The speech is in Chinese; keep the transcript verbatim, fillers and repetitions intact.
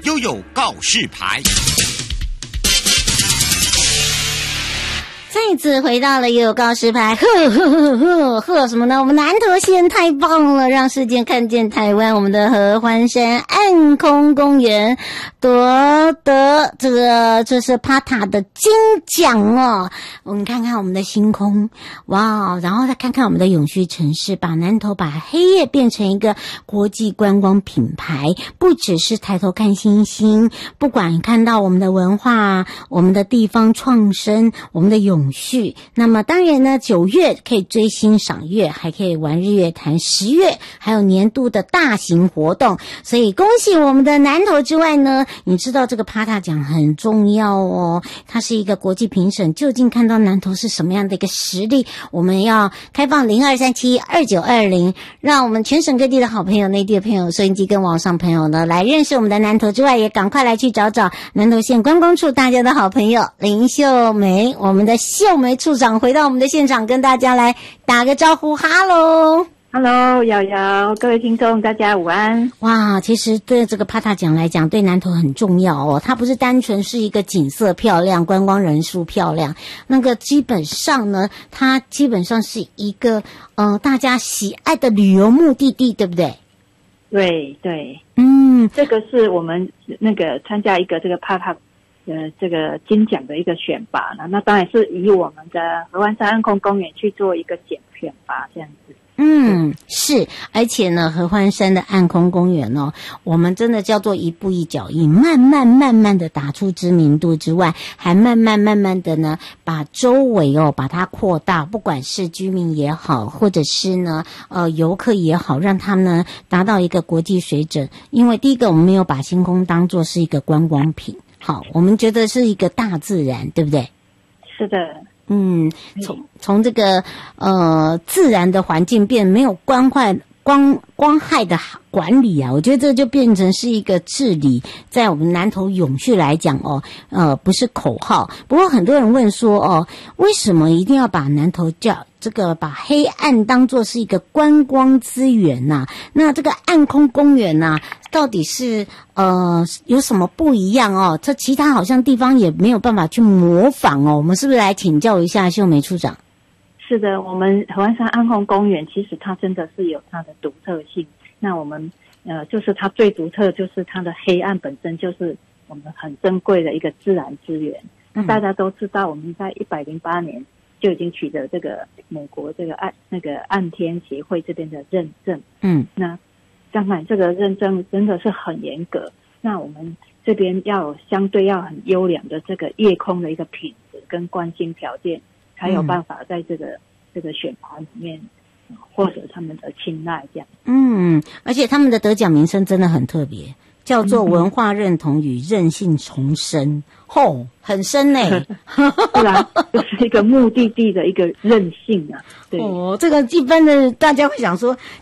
悠悠告示牌。 再次回到了悠悠告示牌，呵呵呵呵呵，什么呢？我们南投县太棒了，让世界看见台湾，我们的合欢山暗空公园夺得这个这是帕塔的金奖哦。我们看看我们的星空，哇，然后再看看我们的永续城市，把南投把黑夜变成一个国际观光品牌，不只是抬头看星星，不管看到我们的文化，我们的地方创生，我们的永续。那么当然呢，九月可以追星赏月，还可以玩日月潭，十月还有年度的大型活动。所以恭喜我们的南投之外呢，你知道这个帕塔奖很重要哦，它是一个国际评审，究竟看到南投是什么样的一个实力，我们要开放零二三七二九二零，让我们全省各地的好朋友、内地的朋友、收音机跟网上朋友呢来认识我们的南投之外，也赶快来去找找南投县观光处大家的好朋友林秀梅，我们的秀梅处长回到我们的现场，跟大家来打个招呼。哈喽 Hello， 瑶瑶，各位听众，大家午安。 哇，其实对这个帕塔奖来讲，对南投很重要哦。它不是单纯是一个景色漂亮、观光人数漂亮，那个基本上呢，它基本上是一个呃大家喜爱的旅游目的地，对不对？ 对对， 嗯， 这个是我们那个参加一个这个帕塔呃这个金奖的一个选拔呢，那当然是以我们的合欢山暗空公园去做一个选选拔这样子。 嗯，是，而且呢，合欢山的暗空公园哦，我们真的叫做一步一脚印，慢慢慢慢的打出知名度之外，还慢慢慢慢的呢，把周围哦把它扩大，不管是居民也好，或者是呢呃游客也好，让他们呢达到一个国际水准。因为第一个，我们没有把星空当作是一个观光品，好，我们觉得是一个大自然，对不对？ 是的。 嗯，从从这个呃自然的环境变没有光害光光害的管理啊，我觉得这就变成是一个治理，在我们南投永续来讲哦，呃不是口号。不过很多人问说哦，为什么一定要把南投叫这个把黑暗当作是一个观光资源呐、啊？那这个暗空公园呐、啊，到底是呃有什么不一样哦？这其他好像地方也没有办法去模仿哦。我们是不是来请教一下秀梅处长？ 是的，我们合欢山暗空公园其实它真的是有它的独特性。那我们呃，就是它最独特就是它的黑暗本身就是我们很珍贵的一个自然资源。那大家都知道，我们在一百零八年就已经取得这个美国这个暗那个暗天协会这边的认证。嗯，那当然这个认证真的是很严格。那我们这边要有相对要很优良的这个夜空的一个品质跟观星条件，才有办法在这个、嗯、这个选拔里面获得他们的青睐这样。 嗯，而且他们的得奖名称真的很特别，叫做文化认同与韧性重生。吼、哦，很深呢、欸。 是啊，就是一个目的地的一个韧性啊。对。 哦，这个一般的大家会想说，